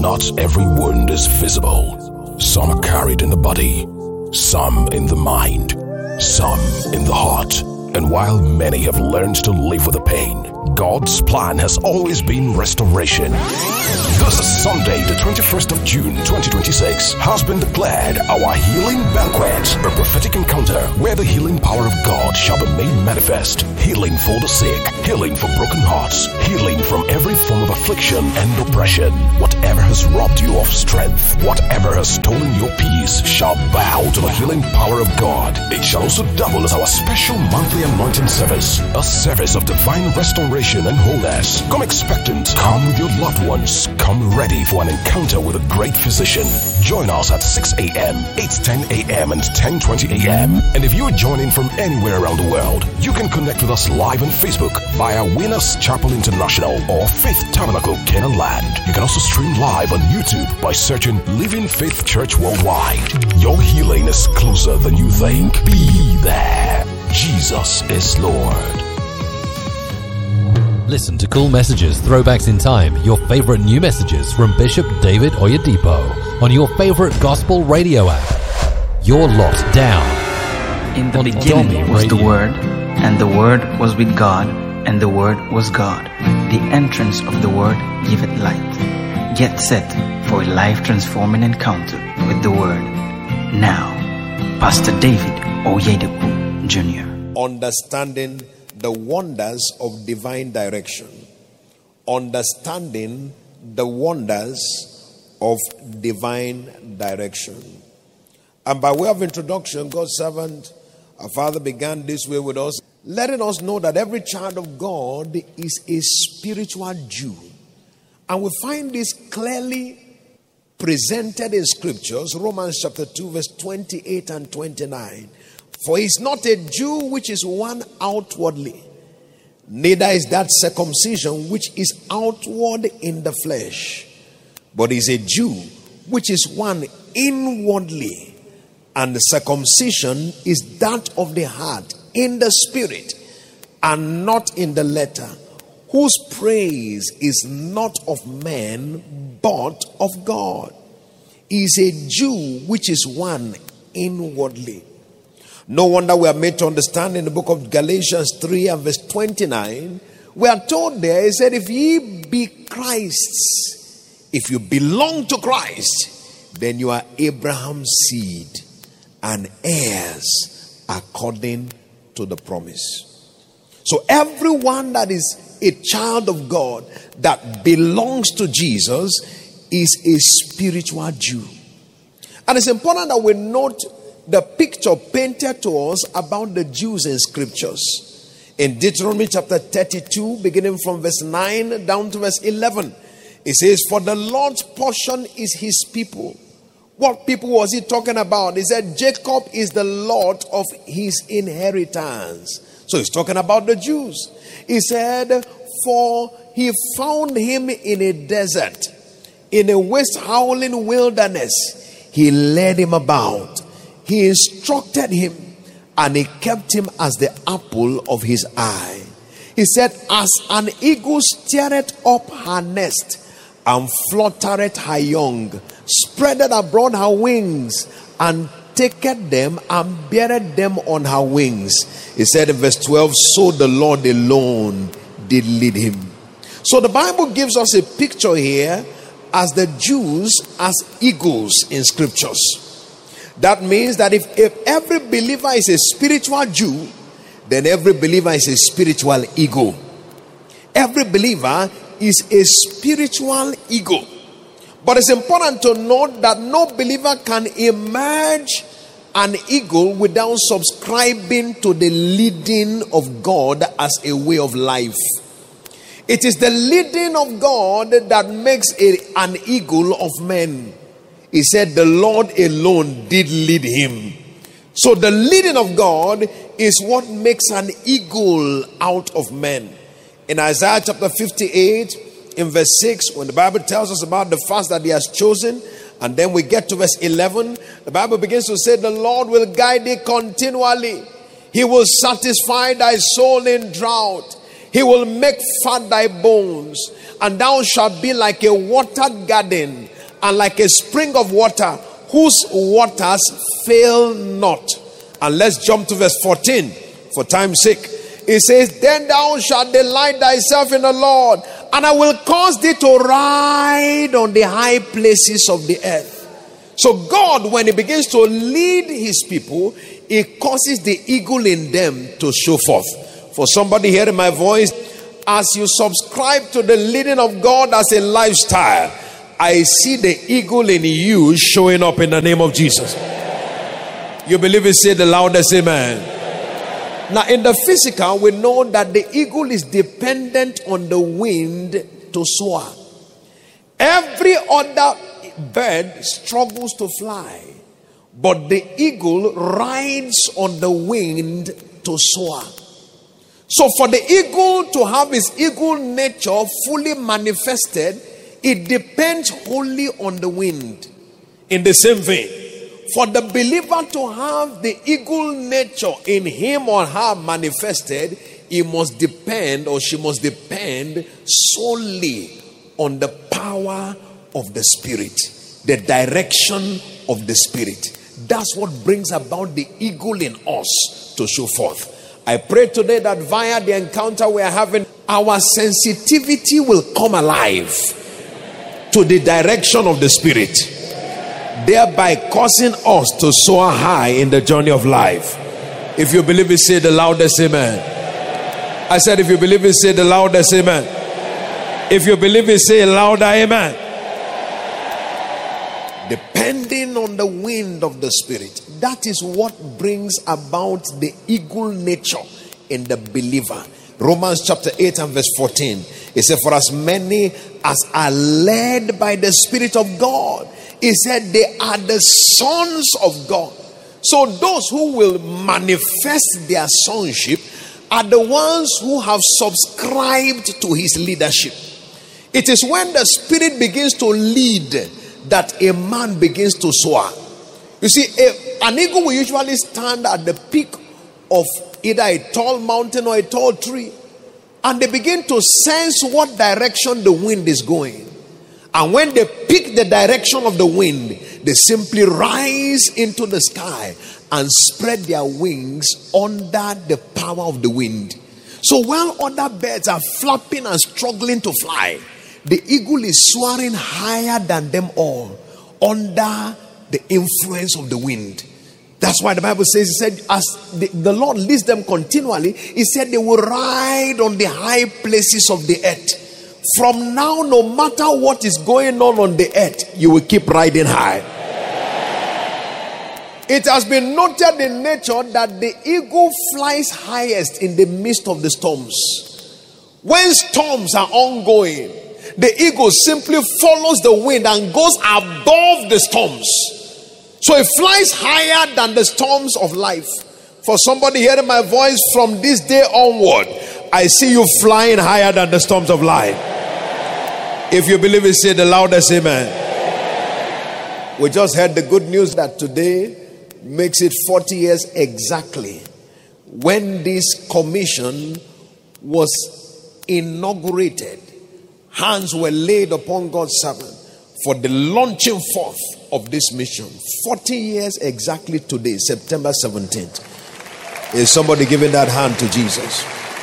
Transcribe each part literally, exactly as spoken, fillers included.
Not every wound is visible. Some are carried in the body, some in the mind, some in the heart. And while many have learned to live with the pain, God's plan has always been restoration. This is Sunday, the twenty-first of June, twenty twenty-six, has been declared our healing banquet, a prophetic encounter where the healing power of God shall be made manifest. Healing for the sick, healing for broken hearts, healing from every form of affliction and oppression. Whatever has robbed you of strength, whatever has stolen your peace, shall bow to the healing power of God. It shall also double as our special monthly anointing service, a service of divine restoration and wholeness. Come expectant, come with your loved ones, come ready for an encounter with a great physician. Join us at six a.m., eight ten a.m. and ten twenty a.m. And if you are joining from anywhere around the world, you can connect with us live on Facebook via Winners Chapel International or Faith Tabernacle Canaan Land. You can also stream live on YouTube by searching Living Faith Church Worldwide. Your healing is closer than you think. Be there. Jesus is Lord. Listen to Cool Messages, Throwbacks in Time, your favorite new messages from Bishop David Oyedepo on your favorite gospel radio app. You're locked down. In the beginning was the Word, and the Word was with God, and the Word was God. The entrance of the Word giveth light. Get set for a life-transforming encounter with the Word. Now, Pastor David Oyedepo Junior Understanding the wonders of divine direction. Understanding the wonders of divine direction. And by way of introduction, God's servant, our Father, began this way with us, letting us know that every child of God is a spiritual Jew. And we find this clearly presented in scriptures, Romans chapter two, verse twenty-eight and twenty-nine. For he is not a Jew which is one outwardly, neither is that circumcision which is outward in the flesh, but is a Jew which is one inwardly, and the circumcision is that of the heart in the spirit, and not in the letter, whose praise is not of men, but of God. He is a Jew which is one inwardly. No wonder we are made to understand in the book of Galatians three and verse twenty-nine, we are told there, he said, if ye be Christ's, if you belong to Christ, then you are Abraham's seed and heirs according to the promise. So everyone that is a child of God that belongs to Jesus is a spiritual Jew. And it's important that we note the picture painted to us about the Jews in scriptures. In Deuteronomy chapter thirty-two, beginning from verse nine down to verse eleven, it says, for the Lord's portion is his people. What people was he talking about? He said, Jacob is the Lord of his inheritance. So he's talking about the Jews. He said, for he found him in a desert, in a waste howling wilderness. He led him about. He instructed him, and he kept him as the apple of his eye. He said, as an eagle stirreth up her nest, and fluttereth her young, spreadeth abroad her wings, and taketh them, and beareth them on her wings. He said in verse twelve, so the Lord alone did lead him. So the Bible gives us a picture here as the Jews as eagles in scriptures. That means that if, if every believer is a spiritual Jew, then every believer is a spiritual eagle. Every believer is a spiritual eagle. But it's important to note that no believer can emerge an eagle without subscribing to the leading of God as a way of life. It is the leading of God that makes a, an eagle of men. He said the Lord alone did lead him. So the leading of God is what makes an eagle out of men. In Isaiah chapter fifty-eight, in verse six, when the Bible tells us about the fast that he has chosen, and then we get to verse eleven, the Bible begins to say, the Lord will guide thee continually. He will satisfy thy soul in drought. He will make fat thy bones, and thou shalt be like a watered garden, and like a spring of water, whose waters fail not. And let's jump to verse fourteen for time's sake. It says, then thou shalt delight thyself in the Lord, and I will cause thee to ride on the high places of the earth. So God, when he begins to lead his people, he causes the eagle in them to show forth. For somebody hearing my voice, as you subscribe to the leading of God as a lifestyle, I see the eagle in you showing up in the name of Jesus. You believe it? Say the loudest amen. Now in the physical, we know that the eagle is dependent on the wind to soar. Every other bird struggles to fly, but the eagle rides on the wind to soar. So for the eagle to have his eagle nature fully manifested, it depends wholly on the wind. In the same vein, for the believer to have the eagle nature in him or her manifested, he must depend, or she must depend solely on the power of the Spirit, the direction of the Spirit. That's what brings about the eagle in us to show forth. I pray today that via the encounter we are having, our sensitivity will come alive to the direction of the Spirit, thereby causing us to soar high in the journey of life. If you believe it, say the loudest amen. I said, if you believe it, say the loudest amen. If you believe it, say louder amen. Depending on the wind of the Spirit, that is what brings about the eagle nature in the believer. Romans chapter eight and verse fourteen, it said, for as many as are led by the Spirit of God, he said, they are the sons of God. So those who will manifest their sonship are the ones who have subscribed to his leadership. It is when the Spirit begins to lead that a man begins to soar. You see, a, an eagle will usually stand at the peak of either a tall mountain or a tall tree, and they begin to sense what direction the wind is going. And when they pick the direction of the wind, they simply rise into the sky and spread their wings under the power of the wind. So while other birds are flapping and struggling to fly, the eagle is soaring higher than them all under the influence of the wind. That's why the Bible says, it said, as the, the Lord leads them continually, he said they will ride on the high places of the earth. From now, no matter what is going on on the earth, you will keep riding high. It has been noted in nature that the eagle flies highest in the midst of the storms. When storms are ongoing, the eagle simply follows the wind and goes above the storms. So it flies higher than the storms of life. For somebody hearing my voice, from this day onward, I see you flying higher than the storms of life. If you believe it, say the loudest amen. We just heard the good news that today makes it forty years exactly when this commission was inaugurated. Hands were laid upon God's servant for the launching forth of this mission. forty years exactly today, September seventeenth. Is somebody giving that hand to Jesus?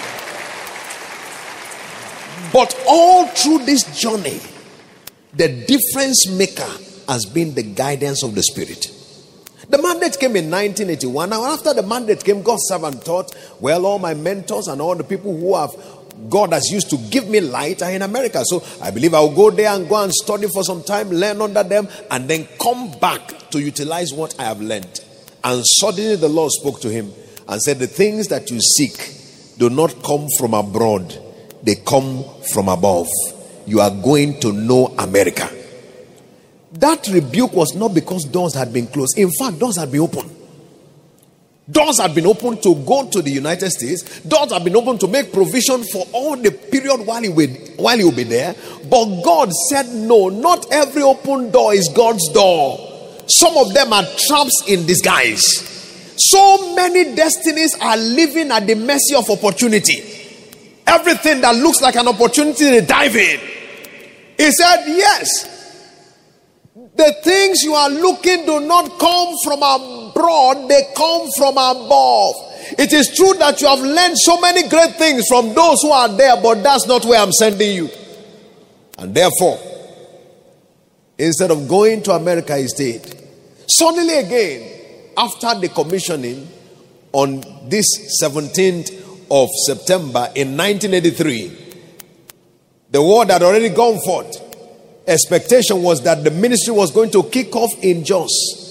But all through this journey, the difference maker has been the guidance of the Spirit. The mandate came in nineteen eighty-one. Now after the mandate came, God's servant thought, well, all my mentors and all the people who have God has used to give me light are in America. So I believe I'll go there and go and study for some time, learn under them, and then come back to utilize what I have learned. And suddenly the Lord spoke to him and said, the things that you seek do not come from abroad. They come from above. You are going to know America. That rebuke was not because doors had been closed. In fact, doors had been opened. Doors had been opened to go to the United States. Doors had been opened to make provision for all the period while he will, while he will be there. But God said, no, not every open door is God's door. Some of them are traps in disguise. So many destinies are living at the mercy of opportunity. Everything that looks like an opportunity, they dive in. He said, yes, The things you are looking do not come from abroad, they come from above. It is true that you have learned so many great things from those who are there, but that's not where I'm sending you. And therefore, instead of going to America, he stayed. Suddenly again, after the commissioning on this seventeenth of September in nineteen eighty-three, the word had already gone forth. Expectation was that the ministry was going to kick off in Jos.